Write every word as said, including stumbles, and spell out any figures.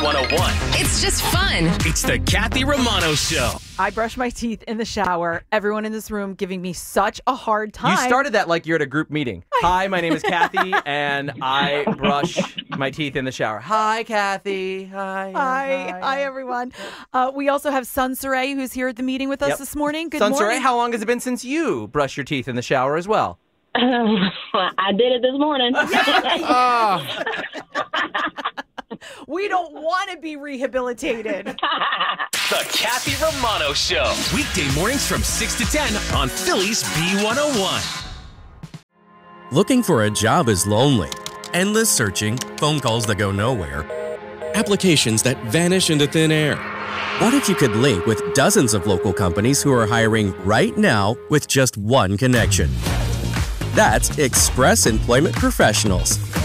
one oh one. It's just fun. It's the Kathy Romano Show. I brush my teeth in the shower. Everyone in this room giving me such a hard time. You started that like you're at a group meeting. Hi, my name is Kathy, and I brush my teeth in the shower. Hi, Kathy. Hi. Hi, hi, hi everyone. Uh, we also have Sun Saray, who's here at the meeting with us Yep. this morning. Good Sun morning. Saray, how long has it been since you brushed your teeth in the shower as well? Um, I did it this morning. Oh. We don't want to be rehabilitated. The Kathy Romano Show. Weekday mornings from six to ten on Philly's B one oh one. Looking for a job is lonely. Endless searching, phone calls that go nowhere, applications that vanish into thin air. What if you could link with dozens of local companies who are hiring right now with just one connection? That's Express Employment Professionals.